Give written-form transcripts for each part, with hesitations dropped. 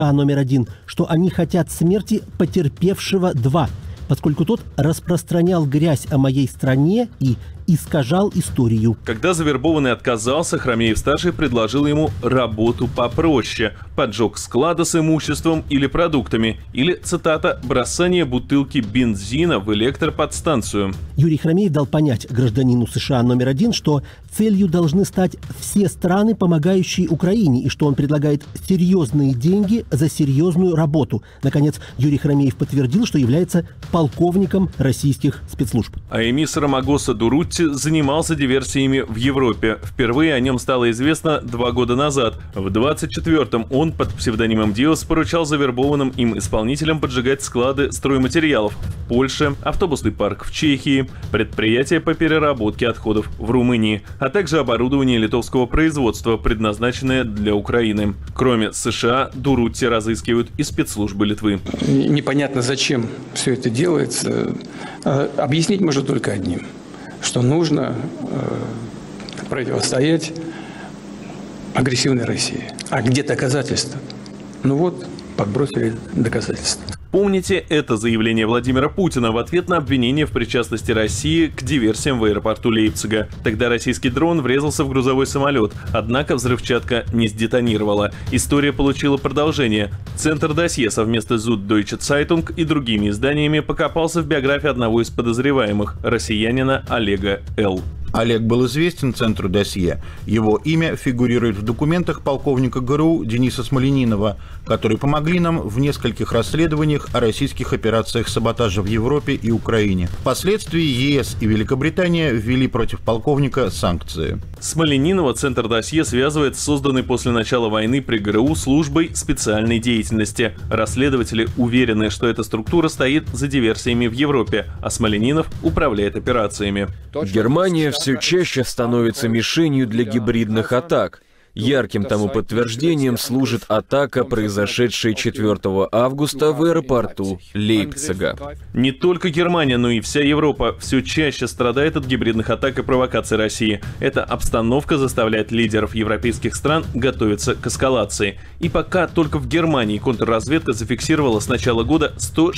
США номер 1, что они хотят смерти потерпевшего 2, поскольку тот распространял грязь о моей стране и искажал историю. Когда завербованный отказался, Хромеев-старший предложил ему работу попроще – поджог склада с имуществом или продуктами, или, цитата, «бросание бутылки бензина в электроподстанцию». Юрий Хромеев дал понять гражданину США номер 1, что целью должны стать все страны, помогающие Украине, и что он предлагает серьезные деньги за серьезную работу. Наконец, Юрий Хромеев подтвердил, что является полковником российских спецслужб. А эмис Ромагоса Дурутти занимался диверсиями в Европе. Впервые о нем стало известно 2 года назад. В 24-м он под псевдонимом Диос поручал завербованным им исполнителям поджигать склады стройматериалов в Польше, автобусный парк в Чехии, предприятия по переработке отходов в Румынии, а также оборудование литовского производства, предназначенное для Украины. Кроме США, Дурутти разыскивают и спецслужбы Литвы. Непонятно, зачем все это делается. Объяснить можно только одним, что нужно противостоять агрессивной России. А где доказательства? Ну вот, подбросили доказательства. Помните это заявление Владимира Путина в ответ на обвинение в причастности России к диверсиям в аэропорту Лейпцига. Тогда российский дрон врезался в грузовой самолет, однако взрывчатка не сдетонировала. История получила продолжение. Центр досье совместно с Süddeutsche Zeitung и другими изданиями покопался в биографии одного из подозреваемых – россиянина Олега Л. Олег был известен Центру досье. Его имя фигурирует в документах полковника ГРУ Дениса Смольянинова, которые помогли нам в нескольких расследованиях о российских операциях саботажа в Европе и Украине. Впоследствии ЕС и Великобритания ввели против полковника санкции. Смольянинова Центр досье связывает с созданной после начала войны при ГРУ службой специальной деятельности. Расследователи уверены, что эта структура стоит за диверсиями в Европе, а Смольянинов управляет операциями. Германия все чаще становится мишенью для гибридных атак. Ярким тому подтверждением служит атака, произошедшая 4 августа в аэропорту Лейпцига. Не только Германия, но и вся Европа все чаще страдает от гибридных атак и провокаций России. Эта обстановка заставляет лидеров европейских стран готовиться к эскалации. И пока только в Германии контрразведка зафиксировала с начала года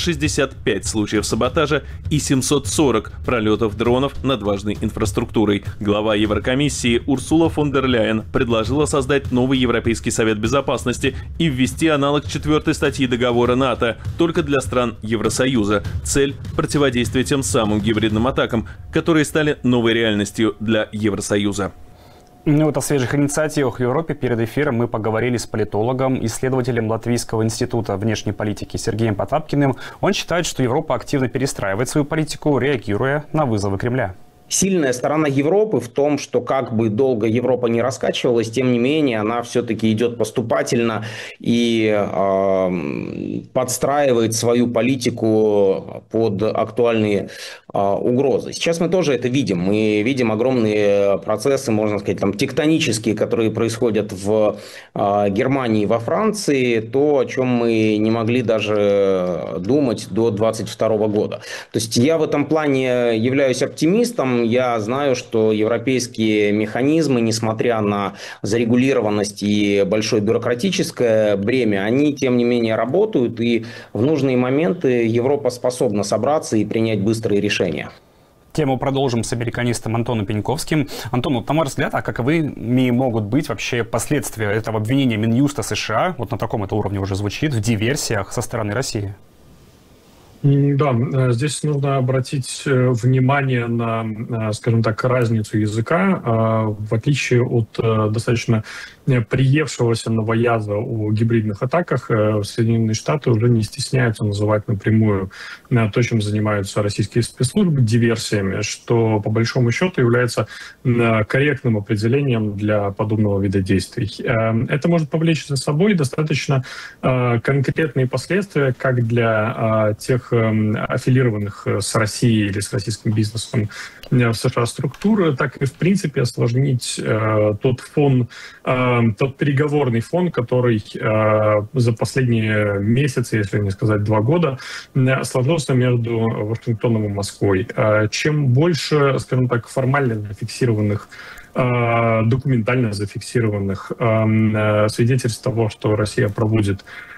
165 случаев саботажа и 740 пролетов дронов над важной инфраструктурой. Глава Еврокомиссии Урсула фон дер Ляйен предложила создать новый Европейский совет безопасности и ввести аналог 4 статьи договора НАТО только для стран Евросоюза. Цель – противодействие тем самым гибридным атакам, которые стали новой реальностью для Евросоюза. Ну вот о свежих инициативах в Европе перед эфиром мы поговорили с политологом, исследователем Латвийского института внешней политики Сергеем Потапкиным. Он считает, что Европа активно перестраивает свою политику, реагируя на вызовы Кремля. Сильная сторона Европы в том, что как бы долго Европа не раскачивалась, тем не менее она все-таки идет поступательно и подстраивает свою политику под актуальные угрозы. Сейчас мы тоже это видим. Мы видим огромные процессы, можно сказать, там, тектонические, которые происходят в Германии и во Франции, то, о чем мы не могли даже думать до 2022 года. То есть я в этом плане являюсь оптимистом. Я знаю, что европейские механизмы, несмотря на зарегулированность и большое бюрократическое бремя, они, тем не менее, работают, и в нужные моменты Европа способна собраться и принять быстрые решения. Тему продолжим с американистом Антоном Пеньковским. Антон, вот, на мой взгляд, а каковыми могут быть вообще последствия этого обвинения Минюста США, вот на таком это уровне уже звучит, в диверсиях со стороны России? Да, здесь нужно обратить внимание на, скажем так, разницу языка. В отличие от достаточно приевшегося новояза о гибридных атаках, Соединенные Штаты уже не стесняются называть напрямую то, чем занимаются российские спецслужбы, диверсиями, что по большому счету является корректным определением для подобного вида действий. Это может повлечь за собой достаточно конкретные последствия как для тех аффилированных с Россией или с российским бизнесом в США структуры, так и, в принципе, осложнить тот фон, тот переговорный фон, который за последние месяцы, если не сказать 2 года, сложился между Вашингтоном и Москвой. Чем больше, скажем так, формально зафиксированных, документально зафиксированных свидетельств того, что Россия проводит